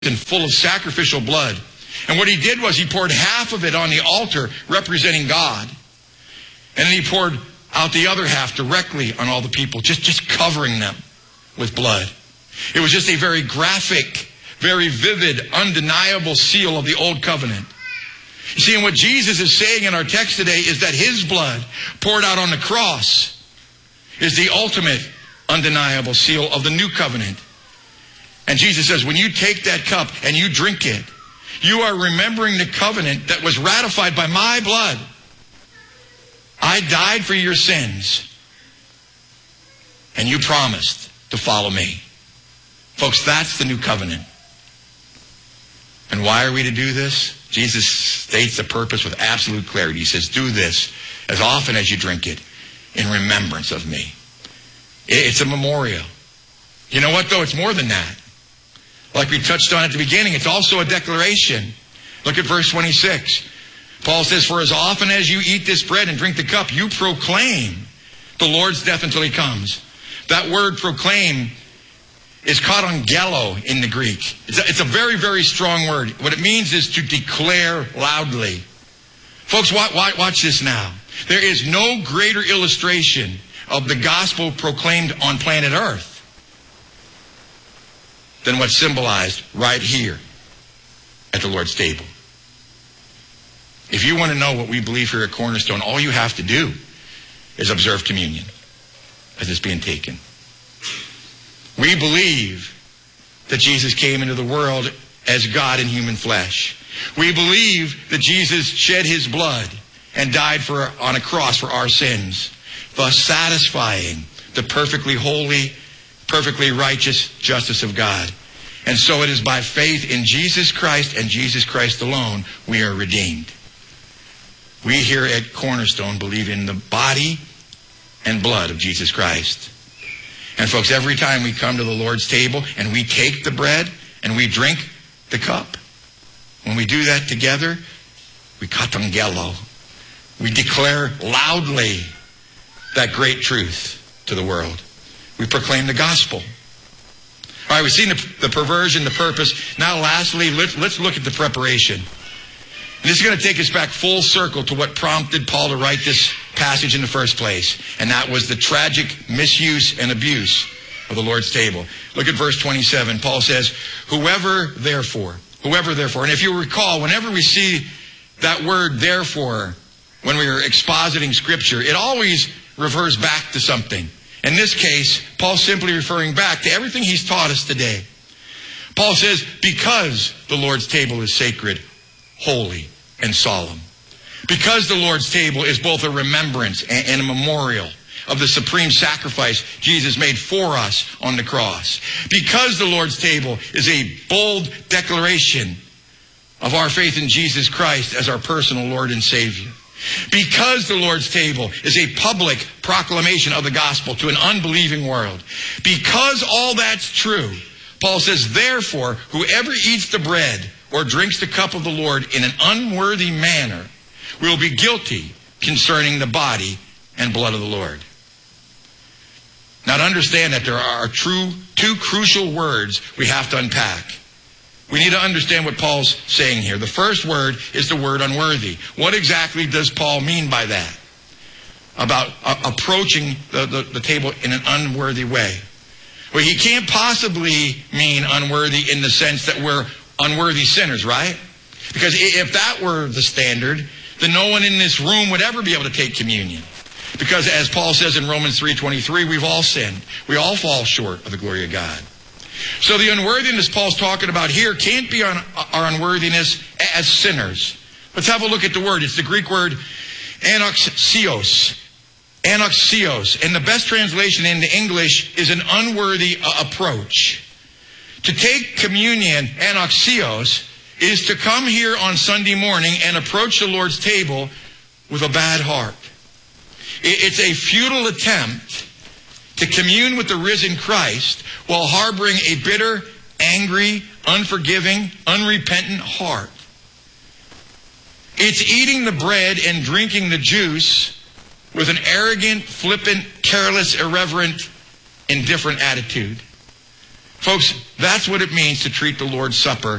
and full of sacrificial blood. And what he did was he poured half of it on the altar representing God. And then he poured out the other half directly on all the people, just covering them with blood. It was just a very graphic, very vivid, undeniable seal of the old covenant. You see, and what Jesus is saying in our text today is that his blood poured out on the cross is the ultimate undeniable seal of the new covenant. And Jesus says, when you take that cup and you drink it, you are remembering the covenant that was ratified by my blood. I died for your sins, and you promised to follow me. Folks, that's the new covenant. And why are we to do this? Jesus states the purpose with absolute clarity. He says, do this as often as you drink it in remembrance of me. It's a memorial. You know what, though? It's more than that. Like we touched on at the beginning, it's also a declaration. Look at verse 26. Paul says, for as often as you eat this bread and drink the cup, you proclaim the Lord's death until he comes. That word proclaim is katangelo in the Greek. It's a very, very strong word. What it means is to declare loudly. Folks, watch this now. There is no greater illustration of the gospel proclaimed on planet Earth than what's symbolized right here at the Lord's table. If you want to know what we believe here at Cornerstone, all you have to do is observe communion as it's being taken. We believe that Jesus came into the world as God in human flesh. We believe that Jesus shed his blood and died on a cross for our sins, thus satisfying the perfectly holy, perfectly righteous justice of God. And so it is by faith in Jesus Christ and Jesus Christ alone we are redeemed. We here at Cornerstone believe in the body and blood of Jesus Christ. And folks, every time we come to the Lord's table and we take the bread and we drink the cup, when we do that together, we katangelo. We declare loudly that great truth to the world. We proclaim the gospel. All right, we've seen the perversion, the purpose. Now lastly, let's look at the preparation. And this is going to take us back full circle to what prompted Paul to write this passage in the first place. And that was the tragic misuse and abuse of the Lord's table. Look at verse 27. Paul says, whoever therefore. And if you recall, whenever we see that word therefore, when we are expositing Scripture, it always refers back to something. In this case, Paul's simply referring back to everything he's taught us today. Paul says, because the Lord's table is sacred, holy, and solemn. Because the Lord's table is both a remembrance and a memorial of the supreme sacrifice Jesus made for us on the cross. Because the Lord's table is a bold declaration of our faith in Jesus Christ as our personal Lord and Savior. Because the Lord's table is a public proclamation of the gospel to an unbelieving world. Because all that's true, Paul says, therefore, whoever eats the bread or drinks the cup of the Lord in an unworthy manner will be guilty concerning the body and blood of the Lord. Now to understand that there are two crucial words we have to unpack. We need to understand what Paul's saying here. The first word is the word unworthy. What exactly does Paul mean by that? About approaching the table in an unworthy way. Well, he can't possibly mean unworthy in the sense that we're unworthy sinners, right? Because if that were the standard, then no one in this room would ever be able to take communion. Because as Paul says in Romans 3:23, we've all sinned. We all fall short of the glory of God. So the unworthiness Paul's talking about here can't be our unworthiness as sinners. Let's have a look at the word. It's the Greek word anaxios. Anaxios. And the best translation into English is an unworthy approach. To take communion, anaxios, is to come here on Sunday morning and approach the Lord's table with a bad heart. It's a futile attempt to commune with the risen Christ while harboring a bitter, angry, unforgiving, unrepentant heart. It's eating the bread and drinking the juice with an arrogant, flippant, careless, irreverent, indifferent attitude. Folks, that's what it means to treat the Lord's Supper